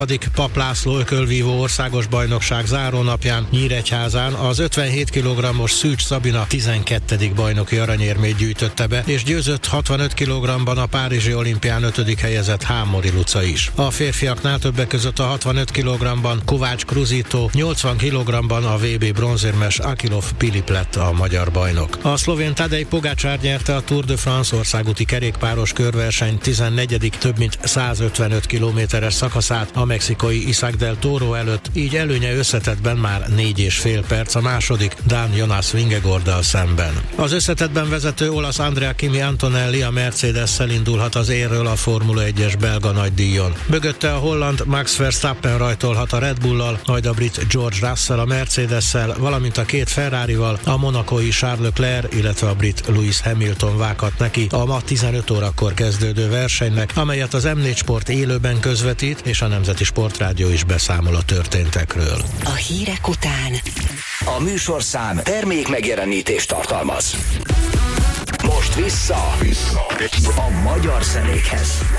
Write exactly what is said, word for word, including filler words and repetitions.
Pap László ökölvívó országos bajnokság zárónapján Nyíregyházán az ötvenhét kilogrammos Szűcs Szabina tizenkettedik bajnoki aranyérmét gyűjtötte be, és győzött hatvanöt kilogramban a párizsi olimpián ötödik helyezett Hámori Luca is. A férfiaknál többek között a hatvanöt kilogramban Kovács Kruzito, nyolcvan kilogramban a vé bé bronzérmes Akilov Pilip lett a magyar bajnok. A szlovén Tadej Pogačar nyerte a Tour de France országúti kerékpáros körverseny tizennegyedik több mint százötvenöt kilométeres szakaszát a mexikai Isaac del Toro előtt, így előnye összetettben már négy és fél perc a második dán Jonas Vingegaarddal szemben. Az összetettben vezető olasz Andrea Kimi Antonelli a Mercedes-szel indulhat az élről a Formula egyes belga nagydíjon. Mögötte a holland Max Verstappen rajtolhat a Red Bullal, majd a brit George Russell a Mercedes-szel, valamint a két Ferrarival, a monacói Charles Leclerc, illetve a brit Lewis Hamilton vághat neki a ma tizenöt órakor kezdődő versenynek, amelyet az em négy Sport élőben közvetít, és a Nemzeti Sportrádió is beszámol a történtekről. A hírek után a műsorszám termék megjelenítést tartalmaz. Most vissza, vissza a magyar zenékhez.